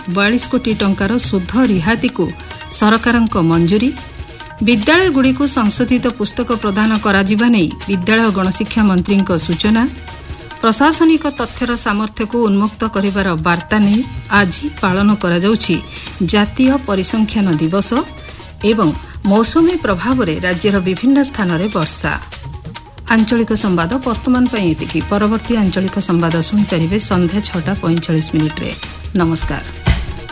42 कोटी टंकार सुध रिहाती को सरकारक मंजूरी। विद्यालयगुड़ी संशोधित पुस्तक प्रदान कराजिबा नै विद्यालय गणशिक्षा मंत्री सूचना। प्रशासनिक तथ्यर सामर्थ्य को उन्मुक्त करिबार वार्ता नै आज पालन करा जाउछि जातीय परिसंख्यान दिवस एवं मौसुमी प्रभाव रे राज्यर विभिन्न स्थान रे वर्षा। आंचलिक संवाद वर्तमान पई एतिकी। परवर्ती आंचलिक संवाद सुनि परिबे संध्या 6:45 रे। नमस्कार।